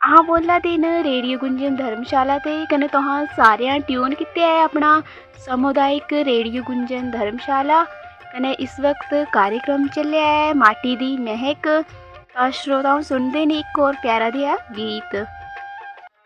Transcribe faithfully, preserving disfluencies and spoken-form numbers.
आह बोला दिन रेडियो गुंजन धर्मशाला ते कन्नै तुहां सारेआं ट्यून कीते है अपना सामुदायिक रेडियो गुंजन धर्मशाला। कन्नै इस वक्त कार्यक्रम चलिया है माटी दी महक। तां श्रोताओं सुनदे न इक होर प्यारा देहा गीत।